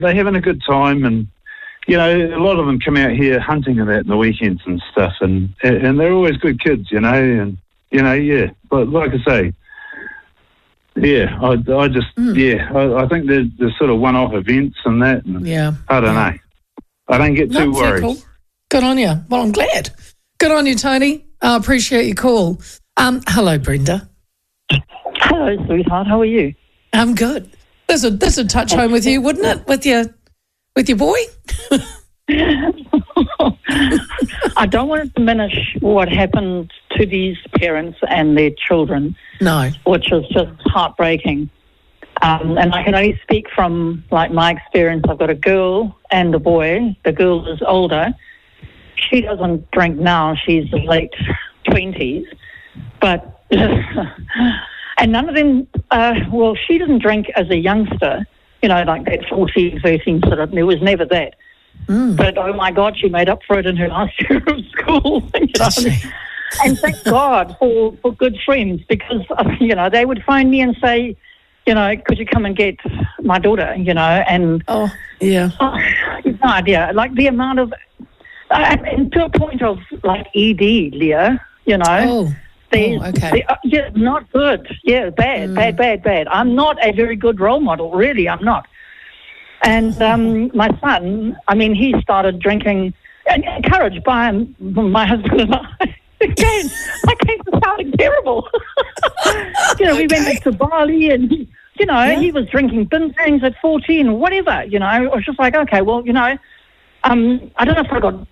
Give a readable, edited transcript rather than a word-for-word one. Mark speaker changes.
Speaker 1: they're having a good time, and you know, a lot of them come out here hunting and that in the weekends and stuff, and they're always good kids, you know, and you know, yeah. But like I say, yeah, I think there's sort of one-off events and that, and I don't know. I don't get too worried. Cool.
Speaker 2: Good on you. Well, I'm glad. Good on you, Tony. I appreciate your call. Hello, Brenda.
Speaker 3: Hello, sweetheart. How are you?
Speaker 2: I'm good. This would touch home with you, wouldn't it? With your boy?
Speaker 3: I don't want to diminish what happened to these parents and their children.
Speaker 2: No.
Speaker 3: Which is just heartbreaking. And I can only speak from, like, my experience. I've got a girl and a boy. The girl is older. She doesn't drink now. She's late 20s. But, and none of them, she didn't drink as a youngster, you know, like that 14, 13 sort of, there was never that. But, oh, my God, she made up for it in her last year of school. You know? And thank God for good friends, because, you know, they would phone me and say, you know, could you come and get my daughter, you know, and...
Speaker 2: Oh, yeah.
Speaker 3: You've no idea. Like, the amount of... and to a point of, like, ED, Leah, you know.
Speaker 2: Okay.
Speaker 3: Yeah, not good. Yeah, bad. I'm not a very good role model, really, I'm not. And my son, I mean, he started drinking, encouraged by my husband and I. Again, I came to sounding terrible. You know, we went to Bali and, you know, he was drinking bintangs at 14 or whatever, you know. I was just like, okay, well, you know, I don't know if I got